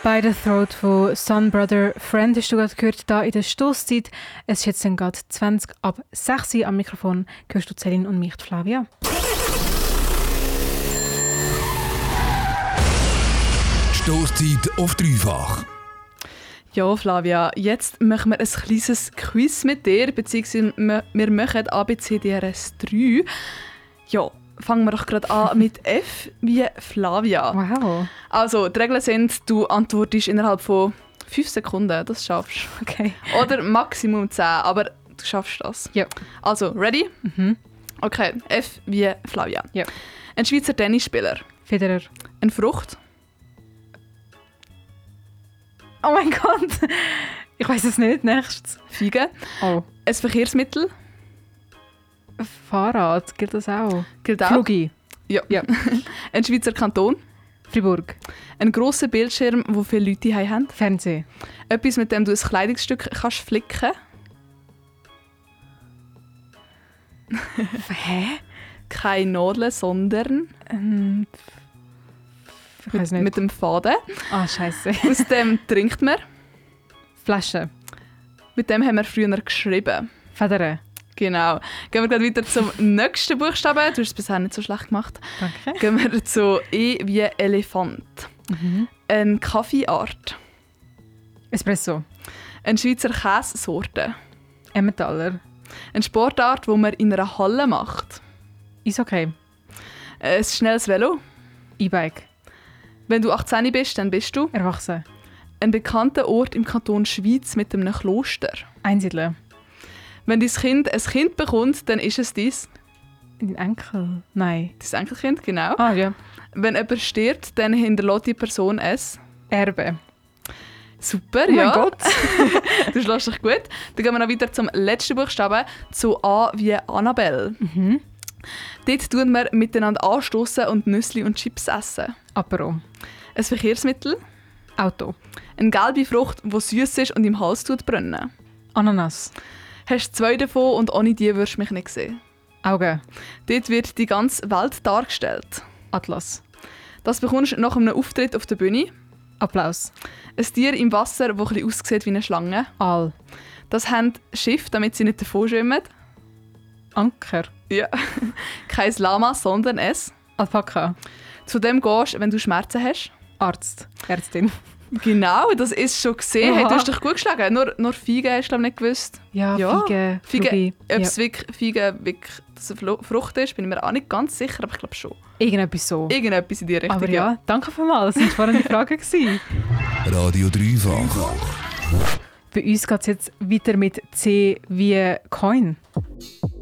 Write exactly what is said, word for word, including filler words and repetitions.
By the Throat von Sun Brother Friend hast du gerade gehört, da in der Stosszeit. Es ist jetzt dann gerade zwanzig ab sechs Uhr am Mikrofon. Hörst du Celine und mich, Flavia. Stosszeit auf dreifach. Ja, Flavia, jetzt machen wir ein kleines Quiz mit dir, beziehungsweise wir machen A B C D R S drei. Ja, fangen wir doch gerade an mit F wie Flavia. Wow. Also, die Regeln sind, du antwortest innerhalb von fünf Sekunden, das schaffst du. Okay. Oder Maximum zehn, aber du schaffst das. Ja. Also, ready? Mhm. Okay, F wie Flavia. Ja. Ein Schweizer Tennisspieler. Federer. Eine Frucht. Oh mein Gott. Ich weiss es nicht. Nächstes. Fiege. Oh. Ein Verkehrsmittel. Fahrrad. Gilt das auch? Gilt auch. Flugi. Ja. Ja. Ein Schweizer Kanton. Fribourg. Ein grosser Bildschirm, wo viele Leute daheim haben. Fernsehen. Etwas, mit dem du ein Kleidungsstück kannst flicken. Hä? Keine Nadeln, sondern Ähm, ich mit, weiss nicht. mit dem Faden. Ah, scheiße. Aus dem trinkt man. Flasche. Mit dem haben wir früher geschrieben. Federn. Genau. Gehen wir gleich weiter zum nächsten Buchstaben. Du hast es bisher nicht so schlecht gemacht. Danke. Gehen wir zu E wie Elefant. Mhm. Eine Kaffeeart. Espresso. Eine Schweizer Käsesorte. Emmentaler. Eine Sportart, die man in einer Halle macht. Eishockey. Ein schnelles Velo. E-Bike. Wenn du achtzehn bist, dann bist du. Erwachsen. Ein bekannter Ort im Kanton Schwyz mit einem Kloster. Einsiedeln. Wenn dein Kind ein Kind bekommt, dann ist es dies. Dein Enkel? Nein. Dein Enkelkind, genau. Ah, ja. Wenn jemand stirbt, dann hinterlässt die Person es. Erbe. Super, Oh ja. mein Gott. Du schlägst dich gut. Dann gehen wir noch weiter zum letzten Buchstaben, zu A wie Annabelle. Mhm. Dort tun wir miteinander anstoßen und Nüssli und Chips essen. Apero. Ein Verkehrsmittel. Auto. Eine gelbe Frucht, die süß ist und im Hals tut brennen. Ananas. Hast zwei davon und ohne die würdest du mich nicht sehen. Augen. Dort wird die ganze Welt dargestellt. Atlas. Das bekommst du nach einem Auftritt auf der Bühne. Applaus. Ein Tier im Wasser, das ein bisschen aussieht wie eine Schlange. Aal. Das haben Schiffe, damit sie nicht davon schwimmen. Anker. Ja. Kein Lama, sondern es. Alpaka. Zu dem gehst du, wenn du Schmerzen hast. Arzt. Ärztin. Genau, das ist schon gesehen. Hey, du hast dich gut geschlagen. Nur, nur Feigen hast du nicht gewusst. Ja, Ja. Fiege. Feigen, Flugi. ob Ja. es wirklich Feigen wirklich dass es eine Frucht ist, bin ich mir auch nicht ganz sicher, aber ich glaube schon. Irgendetwas so. Irgendetwas in die Richtung. Aber ja, danke vielmals. Das waren spannende Fragen. gewesen. Radio dreifach. Bei uns geht es jetzt weiter mit C wie Coin.